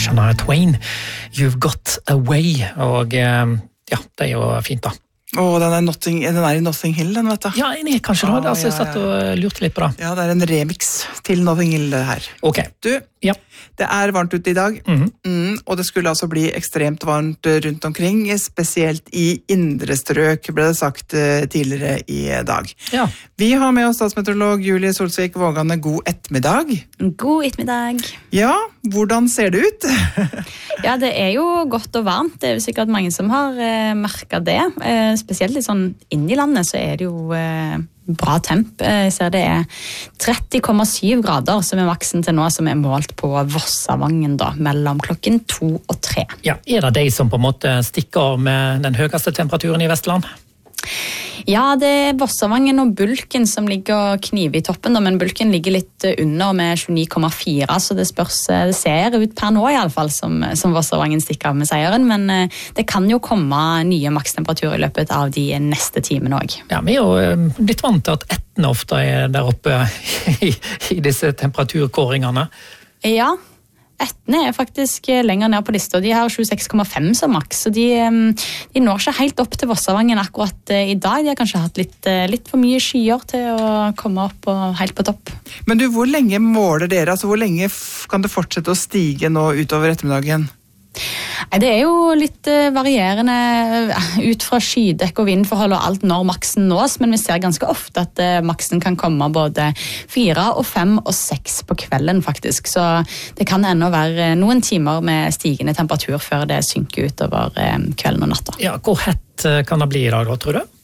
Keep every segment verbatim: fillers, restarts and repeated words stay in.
Shania Twain. You've Got Away. Og ja, det er jo fint da. Åh, den er, Notting, den er i Notting Hill, den, vet du. Ja, enig, kanskje da. Altså, jeg satt og lurte litt på det. Ja, det er en remix til Notting Hill her. Ok. Du, ja. Det er varmt ute i dag, mm-hmm. mm, og det skulle altså bli ekstremt varmt rundt omkring, spesielt i indre strøk, ble det sagt tidligere i dag. Ja. Vi har med oss statsmeteorolog Julie Solsvik Vågane. God ettermiddag. God ettermiddag. Ja, hvordan ser det ut? Ja, det er jo godt og varmt. Det er jo sikkert mange som har eh, merket det. Eh, spesielt litt sånn inn i landet så er det jo eh, bra temp. Jeg ser det er tretti komma syv grader som er maksen til nå, som er målt på Vossavangen da, mellom klokken to og tre. Ja, er det de som på en måte stikker av med den høyeste temperaturen i Vestland? Ja, det er Vossavangen og Bulken som ligger og kniver i toppen, da, men Bulken ligger litt under med tjueni komma fire, så det spørs, det ser ut per nå i alle fall som, som Vossavangen stikker av med seieren, men det kan jo komme nye makstemperaturer i løpet av de neste timene også. Ja, vi er jo litt vant til at Etne ofte er der oppe i, i disse temperaturkåringene. Ja, Etne er faktisk lenger ned på lista. De har tjueseks komma fem som maks, så de, de når ikke helt opp til Vossavangen akkurat i dag. De har kanskje hatt litt, litt for mye skyer til å komme opp og helt på topp. Men du, hvor lenge måler dere? Altså, hvor lenge kan det fortsette å stige nå utover ettermiddagen? Det er jo litt varierende ut fra skydekk og vindforhold og alt når maksen nås, men vi ser ganske ofte at maksen kan komme både fire og fem og seks på kvelden faktisk, så det kan ennå være noen timer med stigende temperatur før det synker utover kvelden og natta. Ja, hvor hett kan det bli i dag da, tror du?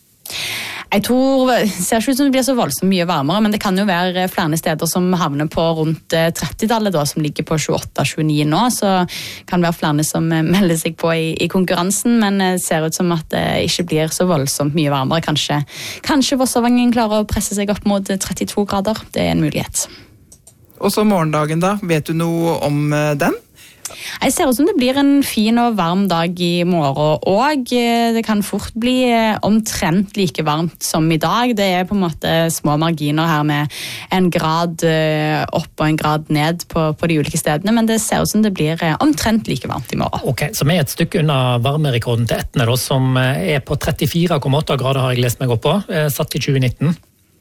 Jeg tror, det ser ikke ut som det blir så voldsomt mye varmere, men det kan jo være flere steder som havner på rundt trettitallet da, som ligger på tjueåtte tjueni nå, så kan det være flere som melder seg på i, i konkurransen, men det ser ut som at det ikke blir så voldsomt mye varmere. Kanskje, kanskje Vossavangen klarer å presse seg opp mot trettito grader, det er en mulighet. Og så morgendagen da, vet du noe om den? Jeg ser ut som det blir en fin og varm dag i morgen, og det kan fort bli omtrent like varmt som i dag. Det er på en måte små marginer her med en grad opp og en grad ned på, på de ulike stedene, men det ser ut som det blir omtrent like varmt i morgen. Ok, så vi er et stykke unna varmerekorden til Etne da, som er på trettifire komma åtte grader har jeg lest meg opp på, satt i tjue nitten.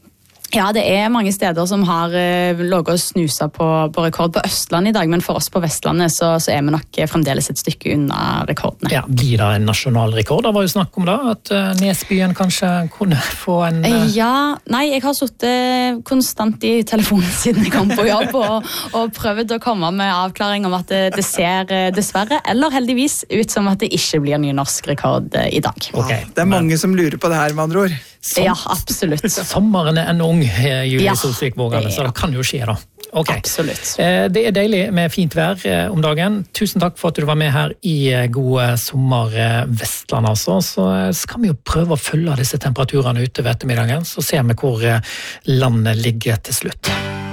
Ja, det er mange steder som har uh, låget og snusa på, på rekord på Østlandet i dag, men for oss på Vestlandet så, så er vi nok fremdeles et stykke unna rekordene. Ja, blir det en nasjonal rekord? Det var jo snakk om da, at uh, Nesbyen kanskje kunne få en... Uh... Ja, nei, jeg har suttet konstant i telefonen siden jeg kom på jobb og, og prøvd å komme med avklaring om at det, det ser dessverre, eller heldigvis, ut som at det ikke blir ny norsk rekord uh, i dag. Okay, det er mange men... som lurer på det her, med andre ord. Som... Ja, absolutt. Sommeren er en ung, Julie ja, Solsvik Vågane, så det kan jo skje da. Okay. Absolutt. Det er deilig med fint vær om dagen. Tusen takk for at du var med her i gode sommer Vestland, altså. Så skal vi jo prøve å følge disse temperaturene ute ved ettermiddagen, så ser vi hvor landet ligger til slutt.